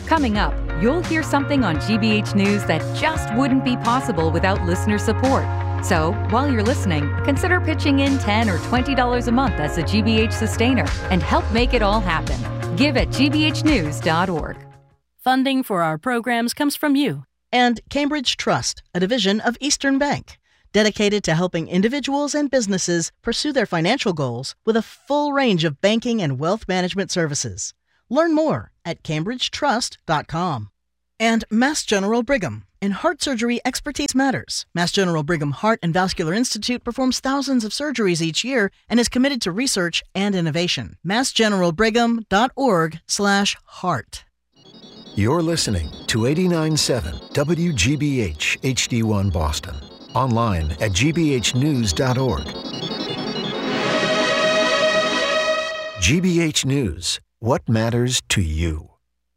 Coming up, you'll hear something on GBH News that just wouldn't be possible without listener support. So, while you're listening, consider pitching in $10 or $20 a month as a GBH sustainer and help make it all happen. Give at gbhnews.org. Funding for our programs comes from you. And Cambridge Trust, a division of Eastern Bank, dedicated to helping individuals and businesses pursue their financial goals with a full range of banking and wealth management services. Learn more at cambridgetrust.com. And Mass General Brigham. In heart surgery, expertise matters. Mass General Brigham Heart and Vascular Institute performs thousands of surgeries each year and is committed to research and innovation. massgeneralbrigham.org/heart. You're listening to 89.7 WGBH HD1 Boston. Online at gbhnews.org. GBH News. What matters to you?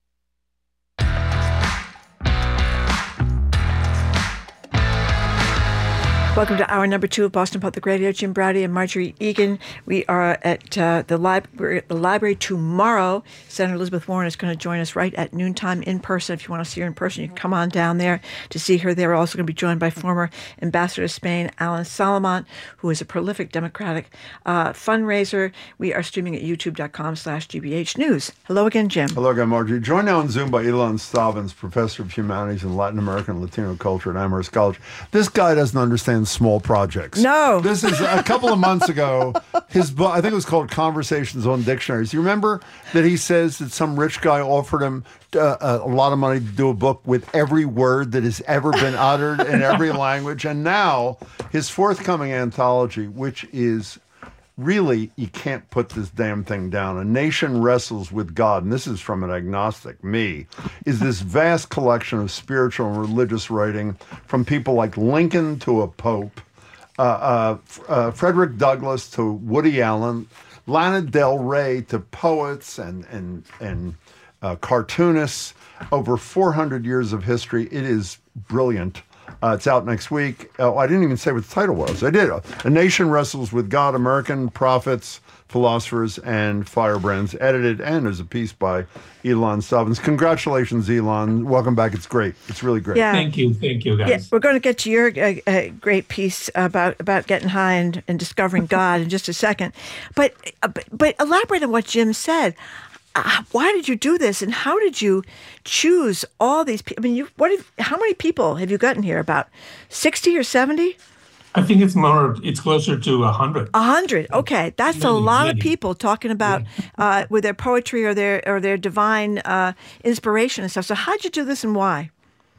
Welcome to hour number 2 of Boston Public Radio. Jim Braude and Marjorie Egan. We are at the library tomorrow. Senator Elizabeth Warren is going to join us right at noontime in person. If you want to see her in person, you can come on down there to see her. They're also going to be joined by former Ambassador to Spain, Alan Salomon, who is a prolific Democratic fundraiser. We are streaming at youtube.com/GBH News. Hello again, Jim. Hello again, Marjorie. Joined now on Zoom by Ilan Stavins, Professor of Humanities and Latin American and Latino Culture at Amherst College. This guy doesn't understand small projects. No. This is a couple of months ago, his book, I think it was called Conversations on Dictionaries. You remember that he says that some rich guy offered him a lot of money to do a book with every word that has ever been uttered in every language. And now his forthcoming anthology, which is really, you can't put this damn thing down. A Nation Wrestles with God, and this is from an agnostic, me, is this vast collection of spiritual and religious writing from people like Lincoln to a pope, Frederick Douglass to Woody Allen, Lana Del Rey to poets and cartoonists, over 400 years of history. It is brilliant. It's out next week. I didn't even say what the title was. I did. A Nation Wrestles with God, American Prophets, Philosophers, and Firebrands, edited, and there's a piece by Ilan Stavins. Congratulations, Ilan. Welcome back. It's great. It's really great. Yeah. Thank you, guys. Yeah, we're going to get to your great piece about getting high and discovering God in just a second. But elaborate on what Jim said. Why did you do this, and how did you choose all these people? I mean, how many people have you gotten here? About 60 or 70? I think it's closer to 100. 100. Okay, that's a lot of people talking about with their poetry or their divine inspiration and stuff. So how'd you do this, and why?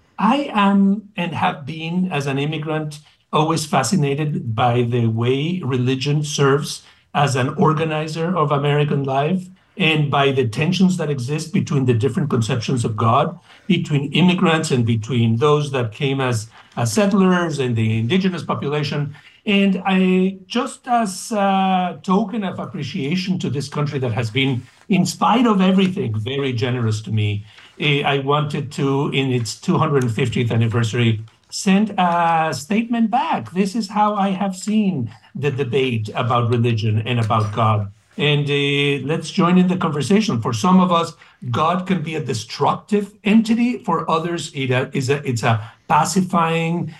I am and have been, as an immigrant, always fascinated by the way religion serves as an organizer of American life, and by the tensions that exist between the different conceptions of God, between immigrants and between those that came as settlers and the indigenous population. And I, just as a token of appreciation to this country that has been, in spite of everything, very generous to me, I wanted to, in its 250th anniversary, send a statement back. This is how I have seen the debate about religion and about God. And let's join in the conversation. For some of us, God can be a destructive entity. For others, it's a pacifying,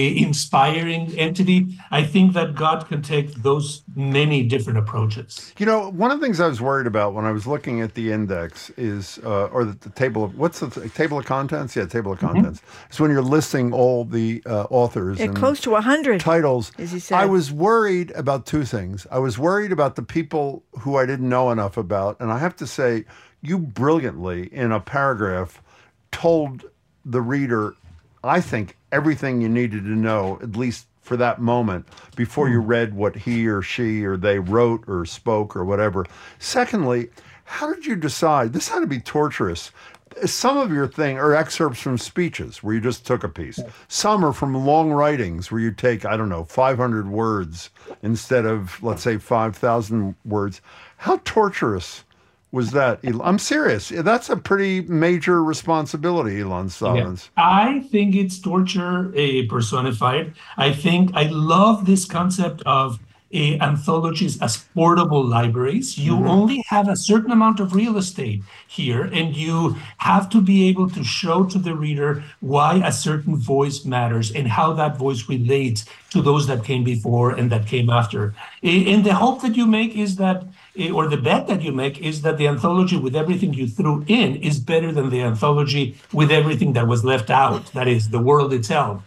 inspiring entity. I think that God can take those many different approaches. You know, one of the things I was worried about when I was looking at the index is, or the table of, what's the table of contents? Yeah, table of contents. It's when you're listing all the authors. And close to 100 titles. As you said. I was worried about two things. I was worried about the people who I didn't know enough about. And I have to say, you brilliantly, in a paragraph, told the reader, I think, everything you needed to know, at least for that moment, before you read what he or she or they wrote or spoke or whatever. Secondly, how did you decide? This had to be torturous. Some of your thing are excerpts from speeches where you just took a piece. Some are from long writings where you take, 500 words instead of, let's say, 5,000 words. How torturous was that? I'm serious. That's a pretty major responsibility, Ilan Stavins. Yeah. I think it's torture personified. I love this concept of anthologies as portable libraries. You only have a certain amount of real estate here, and you have to be able to show to the reader why a certain voice matters and how that voice relates to those that came before and that came after. And the hope that you make is that, or the bet that you make, is that the anthology with everything you threw in is better than the anthology with everything that was left out, that is, the world itself.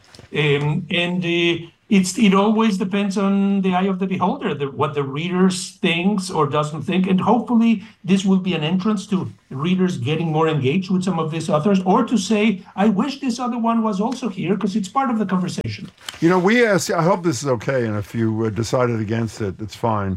It always depends on the eye of the beholder, what the reader thinks or doesn't think. And hopefully this will be an entrance to readers getting more engaged with some of these authors, or to say, I wish this other one was also here, because it's part of the conversation. You know, we asked, I hope this is okay, and if you decided against it, it's fine.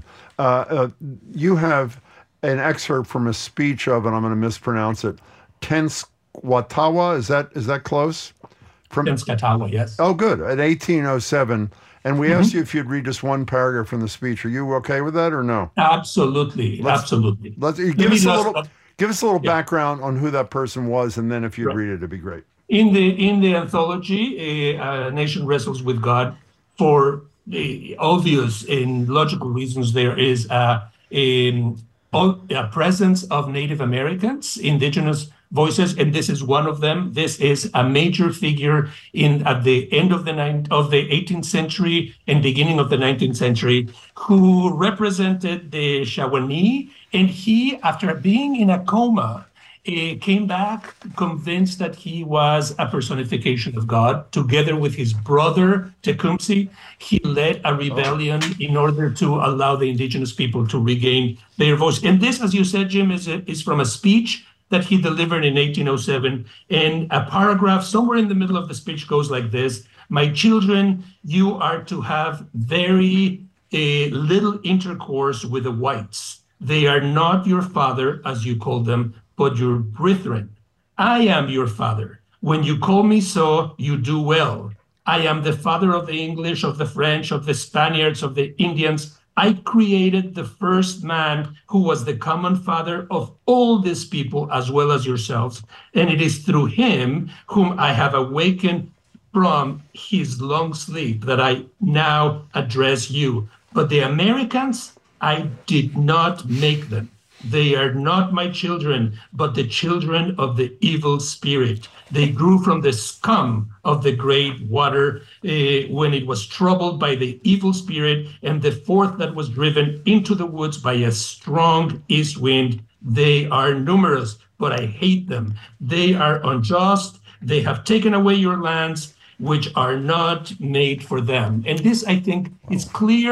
You have an excerpt from a speech of, and I'm going to mispronounce it, Tenskwatawa, is that close? From Tenskwatawa, yes. Oh, good. At 1807. And we asked you if you'd read just one paragraph from the speech. Are you okay with that or no? Absolutely. Absolutely. Give us a little background on who that person was, and then if you'd read it, it'd be great. In the anthology, A Nation Wrestles with God, for the obvious and logical reasons, there is a presence of Native Americans, indigenous voices, and this is one of them. This is a major figure at the end of the 18th century and beginning of the 19th century, who represented the Shawnee, and he, after being in a coma, came back convinced that he was a personification of God. Together with his brother, Tecumseh, he led a rebellion in order to allow the indigenous people to regain their voice. And this, as you said, Jim, is from a speech that he delivered in 1807. And a paragraph somewhere in the middle of the speech goes like this: "My children, you are to have very little intercourse with the whites. They are not your father, as you call them, but your brethren. I am your father. When you call me so, you do well. I am the father of the English, of the French, of the Spaniards, of the Indians. I created the first man who was the common father of all these people, as well as yourselves. And it is through him whom I have awakened from his long sleep that I now address you. But the Americans, I did not make them. They are not my children, but the children of the evil spirit. They grew from the scum of the great water when it was troubled by the evil spirit, and the fourth that was driven into the woods by a strong east wind. They are numerous, but I hate them. They are unjust. They have taken away your lands, which are not made for them." And this, I think, is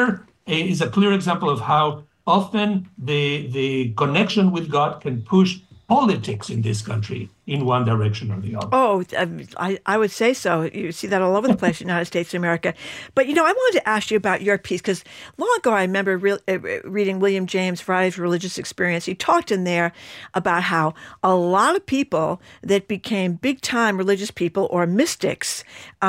a clear example of how often the connection with God can push politics in this country in one direction or the other. Oh, I would say so. You see that all over the place in the United States of America. But, I wanted to ask you about your piece, because long ago I remember reading William James' Variety of Religious Experience. He talked in there about how a lot of people that became big-time religious people or mystics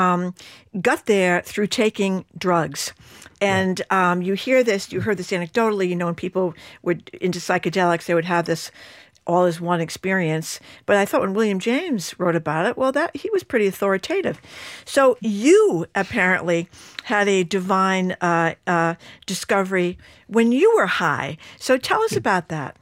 got there through taking drugs. And you heard this anecdotally, when people were into psychedelics, they would have this all as one experience. But I thought when William James wrote about it, he was pretty authoritative. So you apparently had a divine discovery when you were high. So tell us about that.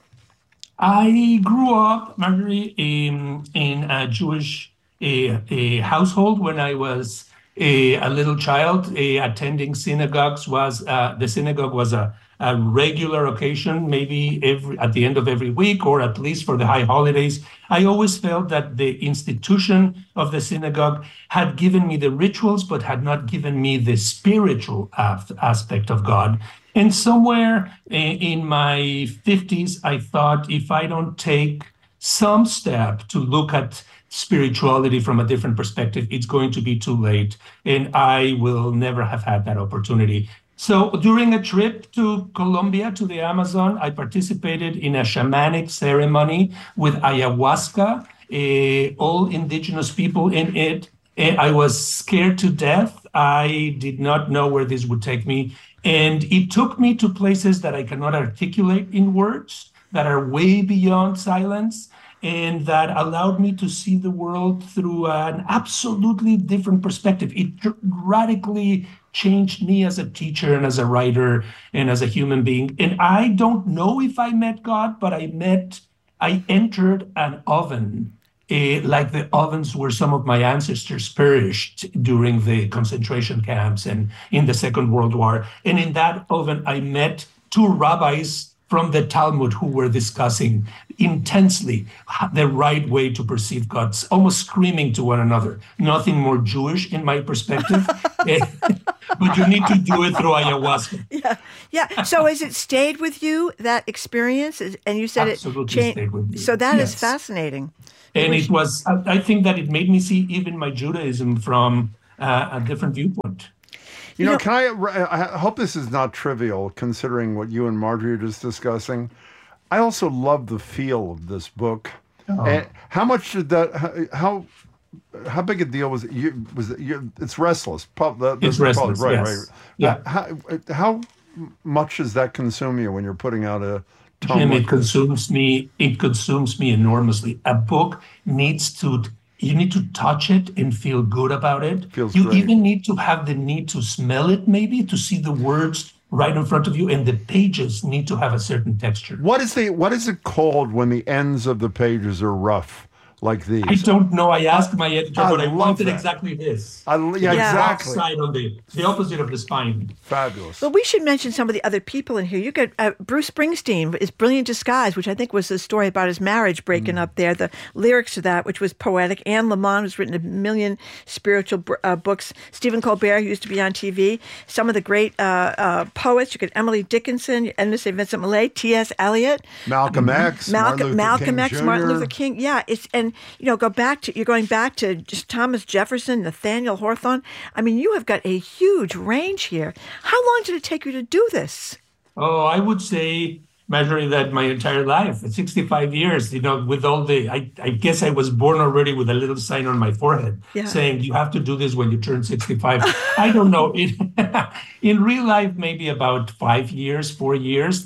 I grew up, Marjorie, in a Jewish household when I was a little child. Attending synagogues the synagogue was a regular occasion, maybe at the end of every week, or at least for the high holidays. I always felt that the institution of the synagogue had given me the rituals, but had not given me the spiritual aspect of God. And somewhere in my 50s, I thought, if I don't take some step to look at spirituality from a different perspective, it's going to be too late, and I will never have had that opportunity. So during a trip to Colombia, to the Amazon, I participated in a shamanic ceremony with ayahuasca, all indigenous people in it. I was scared to death. I did not know where this would take me. And it took me to places that I cannot articulate in words, that are way beyond silence. and that allowed me to see the world through an absolutely different perspective. It radically changed me as a teacher and as a writer and as a human being. And I don't know if I met God, but I entered an oven, like the ovens where some of my ancestors perished during the concentration camps and in the Second World War. And in that oven, I met two rabbis from the Talmud who were discussing intensely the right way to perceive God, almost screaming to one another. Nothing more Jewish in my perspective, but you need to do it through ayahuasca. Yeah. So has it stayed with you, that experience? And you said Absolutely it changed. stayed with me. So that is Yes. fascinating. And it was, I think that it made me see even my Judaism from a different viewpoint. You know, I hope this is not trivial considering what you and Marjorie are just discussing. I also love the feel of this book. And how much did that, how big a deal was it? It's Restless. It's Restless, right, yes. right. Yeah. How much does that consume you when you're putting out a tome? Jim, like it consumes me enormously. A book you need to touch it and feel good about it. You great. even need to have the need to smell it, maybe, to see the words right in front of you, and the pages need to have a certain texture. What is it called when the ends of the pages are rough, like these? I don't know. I asked my editor, but I love wanted that. exactly this. Exactly. Side on the opposite of the spine. Fabulous. Well, we should mention some of the other people in here. You got Bruce Springsteen, his Brilliant Disguise, which I think was a story about his marriage breaking up there. The lyrics to that, which was poetic. Anne Lamott, who's written a million spiritual books. Stephen Colbert, who used to be on TV. Some of the great poets. You got Emily Dickinson, Edna St. Vincent Millay, T.S. Eliot. Malcolm X, Malcolm X, Jr. Martin Luther King. Yeah, you're going back to just Thomas Jefferson, Nathaniel Hawthorne. I mean, you have got a huge range here. How long did it take you to do this? Oh, I would say, Marjorie, that my entire life, 65 years, with all I guess I was born already with a little sign on my forehead saying you have to do this when you turn 65. I don't know. In real life, maybe about 4 years,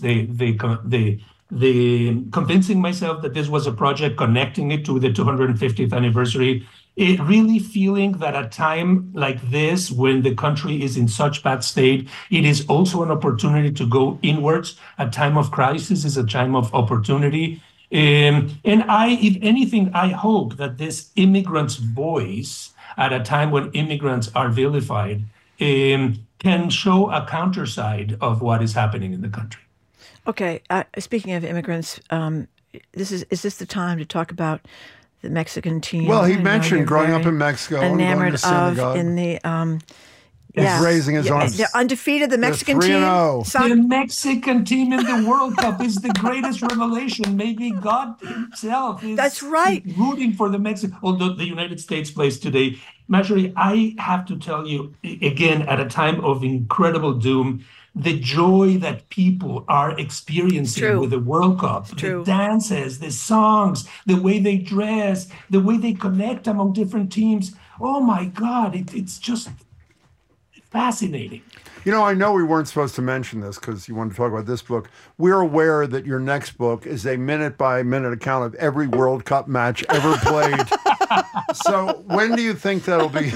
the convincing myself that this was a project, connecting it to the 250th anniversary, it really feeling that a time like this, when the country is in such bad state, it is also an opportunity to go inwards. A time of crisis is a time of opportunity. And if anything, I hope that this immigrant's voice at a time when immigrants are vilified can show a counterside of what is happening in the country. Okay, speaking of immigrants, is this the time to talk about the Mexican team? Well, he mentioned growing up in Mexico, enamored and going to synagogue. in the He's raising his arms. They're undefeated. The Mexican team. 3-0. The Mexican team in the World Cup is the greatest revelation. Maybe God himself is That's right. rooting for the Mexican, although the United States plays today. Marjorie, I have to tell you, again, at a time of incredible doom, the joy that people are experiencing with the World Cup, the dances, the songs, the way they dress, the way they connect among different teams. Oh my God, it's just fascinating. You know, I know we weren't supposed to mention this because you wanted to talk about this book. We're aware that your next book is a minute-by-minute account of every World Cup match ever played. So when do you think that'll be?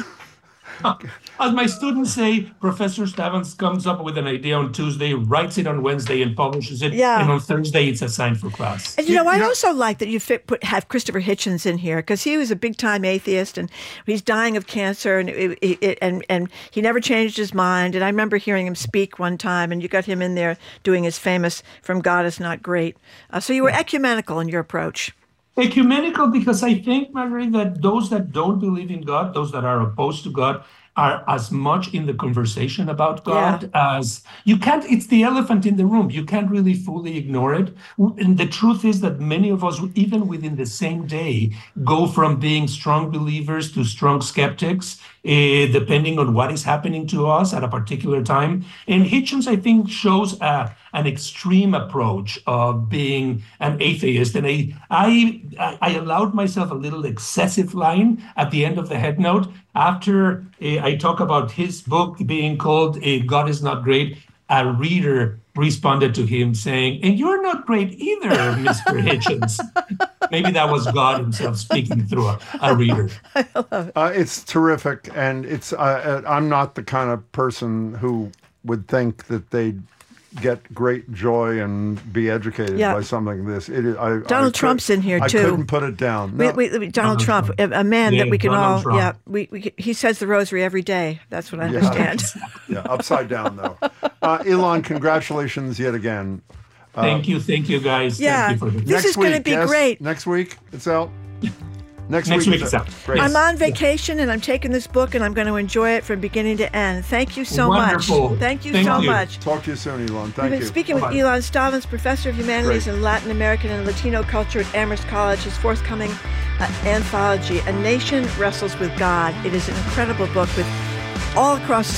As my students say, Professor Stavans comes up with an idea on Tuesday, writes it on Wednesday, and publishes it. Yeah. And on Thursday, it's assigned for class. And I also like that you have Christopher Hitchens in here, because he was a big-time atheist, and he's dying of cancer, and he never changed his mind. And I remember hearing him speak one time, and you got him in there doing his famous "From God Is Not Great." So you were ecumenical in your approach. Ecumenical, because I think, Marjorie, that those that don't believe in God, those that are opposed to God, are as much in the conversation about God as you can't. It's the elephant in the room. You can't really fully ignore it. And the truth is that many of us, even within the same day, go from being strong believers to strong skeptics, depending on what is happening to us at a particular time. And Hitchens, I think, shows an extreme approach of being an atheist. And I allowed myself a little excessive line at the end of the headnote after I talk about his book being called God Is Not Great. A reader responded to him saying, "And you're not great either, Mr. Hitchens." maybe that was God himself speaking through a reader. It's terrific, and it's. I'm not the kind of person who would think that they'd get great joy and be educated by something like this. It is. Donald Trump's in here too. I couldn't put it down. No. Donald Trump, a man that we can Donald all. Trump. Yeah, he says the rosary every day. That's what I understand. Yeah, upside down though. Elon, congratulations yet again. Thank you, guys. Yeah, Thank you for this is going to be great. Next week it's out. Next week it's out. Great. I'm on vacation and I'm taking this book and I'm going to enjoy it from beginning to end. Thank you so Wonderful. much. Thank you Thank so you. much. Talk to you soon, Elon. Thank We've been you. speaking with Bye-bye. Elon Stavins, Professor of Humanities Great. and Latin American and Latino Culture at Amherst College. His forthcoming anthology, A Nation Wrestles with God. It is an incredible book with all across the